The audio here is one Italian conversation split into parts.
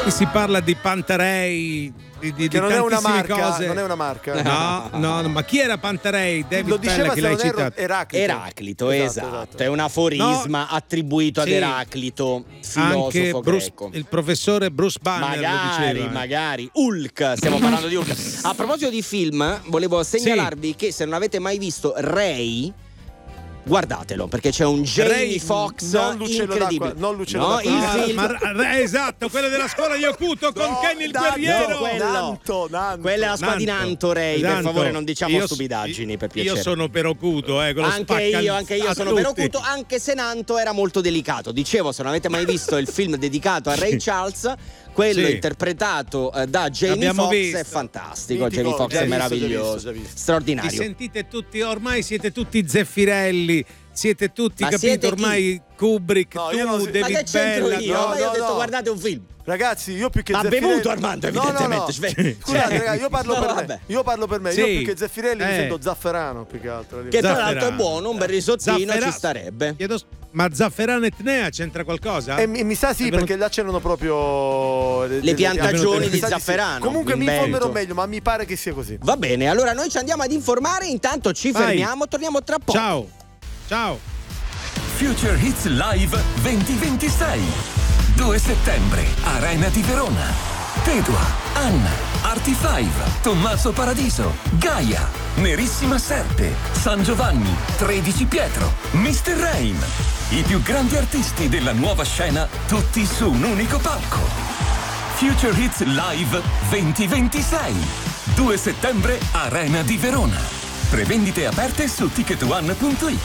Qui si parla di Pantarei, di che non è una marca, cose. non è una marca. No, ma chi era Pantarei? David Lo diceva, Pella, che l'hai citato. Eraclito, esatto. È un aforisma attribuito ad Eraclito, filosofo greco. Il professore Bruce Banner lo diceva. Magari Hulk, stiamo parlando di Hulk. A proposito di film, volevo segnalarvi che se non avete mai visto Ray, guardatelo, perché c'è un Jamie Foxx incredibile. Non l'uccello d'acqua. Esatto, quello della scuola di Ocuto con Kenny il guerriero. Nanto. Quella è la squadra di Nanto, Ray. Per favore, non diciamo stupidaggini, per piacere. Io sono per Ocuto, anche io sono per Ocuto, anche se Nanto era molto delicato. Dicevo, se non avete mai visto il film dedicato a Ray Charles, quello interpretato da Jamie Foxx è fantastico. Jamie Foxx è meraviglioso, straordinario. Vi sentite tutti, ormai siete tutti Zeffirelli, siete tutti, ma capito? siete Ormai Kubrick, David ma che c'entro Bella. io? Io ho detto guardate un film. Ragazzi, io più che Zeffirelli... Ha bevuto Armando, evidentemente. Scusate, ragazzi, io parlo per me. Io più che Zeffirelli mi sento Zafferano, più che altro. Che tra l'altro è buono, un bel risottino ci starebbe. Ma Zafferano Etnea c'entra qualcosa? Mi sa perché là c'erano proprio le piantagioni di zafferano. Comunque mi informerò meglio, ma mi pare che sia così. Va bene, allora noi ci andiamo ad informare, intanto ci fermiamo, torniamo tra poco. Ciao. Future Hits Live 2026. 2 settembre, Arena di Verona. Tedua, Anna, Arti5, Tommaso Paradiso, Gaia, Nerissima Serpe, San Giovanni, 13 Pietro, Mr. Rain. I più grandi artisti della nuova scena, tutti su un unico palco. Future Hits Live 2026. 2 settembre, Arena di Verona. Prevendite aperte su ticketone.it.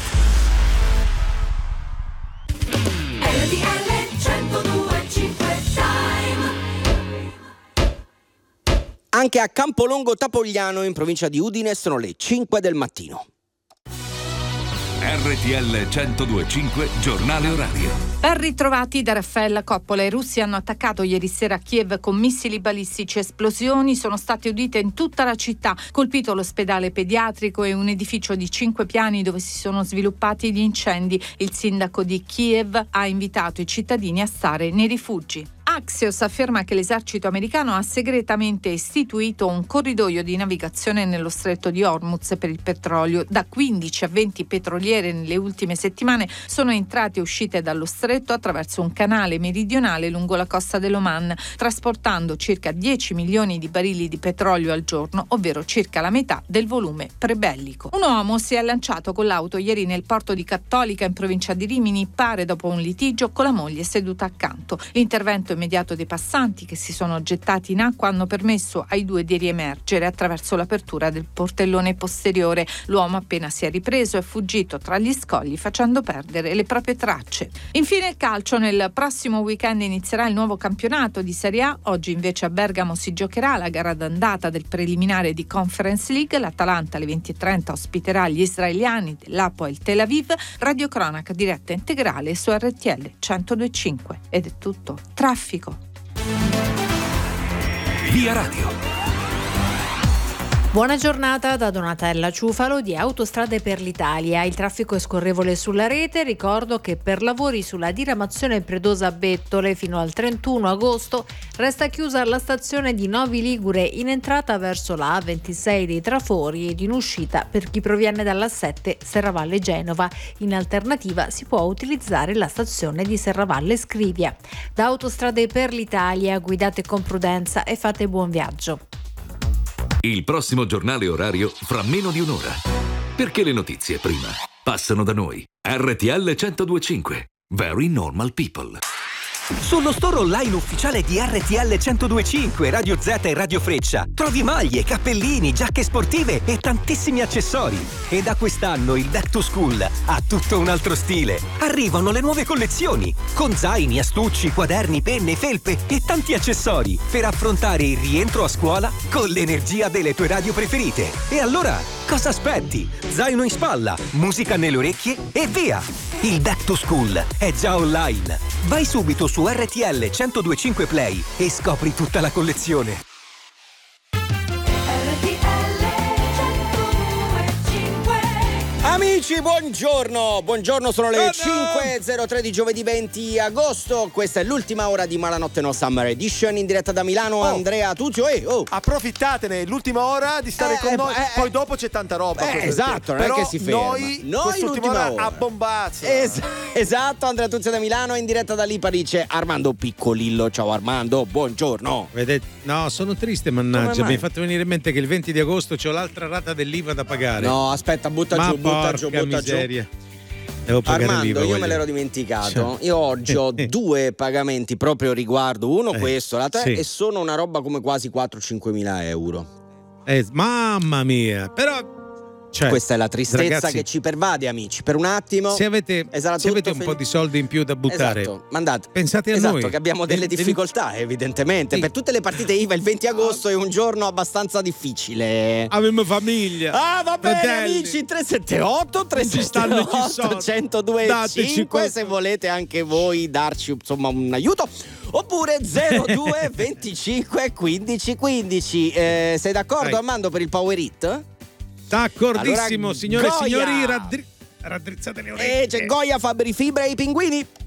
Anche a Campolongo Tapogliano, in provincia di Udine, sono le 5 del mattino. RTL 102.5 giornale orario. Ben ritrovati da Raffaella Coppola. I russi hanno attaccato ieri sera a Kiev con missili balistici. Esplosioni sono state udite in tutta la città, colpito l'ospedale pediatrico e un edificio di 5 piani dove si sono sviluppati gli incendi. Il sindaco di Kiev ha invitato i cittadini a stare nei rifugi. Axios afferma che l'esercito americano ha segretamente istituito un corridoio di navigazione nello stretto di Hormuz per il petrolio. Da 15 a 20 petroliere nelle ultime settimane sono entrate e uscite dallo stretto attraverso un canale meridionale lungo la costa dell'Oman, trasportando circa 10 milioni di barili di petrolio al giorno, ovvero circa la metà del volume prebellico. Un uomo si è lanciato con l'auto ieri nel porto di Cattolica in provincia di Rimini, pare dopo un litigio con la moglie seduta accanto. L'intervento immediato dei passanti che si sono gettati in acqua hanno permesso ai due di riemergere attraverso l'apertura del portellone posteriore. L'uomo appena si è ripreso è fuggito tra gli scogli facendo perdere le proprie tracce. Infine calcio, nel prossimo weekend inizierà il nuovo campionato di Serie A. Oggi invece a Bergamo si giocherà la gara d'andata del preliminare di Conference League. L'Atalanta alle 20:30 ospiterà gli israeliani dell'Hapoel Tel Aviv. Radiocronaca diretta integrale su RTL 102.5. Ed è tutto. Traffico. Via Radio. Buona giornata da Donatella Ciufalo di Autostrade per l'Italia. Il traffico è scorrevole sulla rete. Ricordo che per lavori sulla diramazione Predosa-Bettole fino al 31 agosto resta chiusa la stazione di Novi Ligure in entrata verso la A26 dei Trafori ed in uscita per chi proviene dalla 7 Serravalle Genova. In alternativa si può utilizzare la stazione di Serravalle Scrivia. Da Autostrade per l'Italia guidate con prudenza e fate buon viaggio. Il prossimo giornale orario fra meno di un'ora. Perché le notizie prima passano da noi. RTL 102.5. Very Normal People. Sullo store online ufficiale di RTL 102.5, Radio Z e Radio Freccia trovi maglie, cappellini, giacche sportive e tantissimi accessori. E da quest'anno il Back to School ha tutto un altro stile. Arrivano le nuove collezioni con zaini, astucci, quaderni, penne, felpe e tanti accessori per affrontare il rientro a scuola con l'energia delle tue radio preferite. E allora, cosa aspetti? Zaino in spalla, musica nelle orecchie e via! Il Back to School è già online. Vai subito su RTL 102.5 Play e scopri tutta la collezione. Amici Amici, buongiorno, sono le 5.03 di giovedì 20 agosto. Questa è l'ultima ora di Malanotte No Summer Edition in diretta da Milano. Andrea Tuzio. Approfittatene, l'ultima ora di stare con noi. Poi dopo c'è tanta roba. Esatto, non è che si ferma. Noi quest'ultima ora a bombazzo. Esatto, Andrea Tuzio da Milano, in diretta da Lipari c'è Armando Piccolillo. Ciao Armando, buongiorno. Vedete? No, sono triste, mannaggia. Mi hai fatto venire in mente che il 20 di agosto c'ho l'altra rata dell'IVA da pagare. No, aspetta, butta giù. Devo pagare Armando, l'IVA, io me l'ero dimenticato. Io oggi ho 2 pagamenti proprio riguardo, uno questo, l'altro e sono una roba come quasi 4-5 mila euro. Mamma mia, però questa è la tristezza, ragazzi, che ci pervade, amici. Per un attimo, se avete un po' di soldi in più da buttare, mandate. Pensate a noi, che abbiamo delle difficoltà, evidentemente. Per tutte le partite IVA il 20 agosto è un giorno abbastanza difficile. Abbiamo famiglia. Va bene, amici. 378 1025 se volete anche voi darci insomma un aiuto. Oppure 02 25 15 15. Sei d'accordo, Armando, per il Power Hit? D'accordissimo, allora, signore e signori, raddrizzate le orecchie. C'è Goya, Fabri Fibra e i Pinguini.